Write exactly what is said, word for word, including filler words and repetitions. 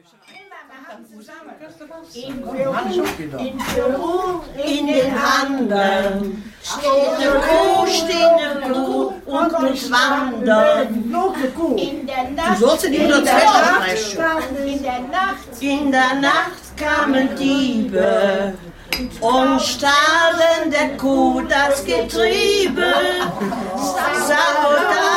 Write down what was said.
In Peru, in Peru, in den Anden steht eine Kuh, steht eine Kuh und muss wandern. In der Nacht, Du sollst in die Nacht, in der Nacht, in der Nacht kamen Diebe und stahlen der Kuh das Getriebe. Sag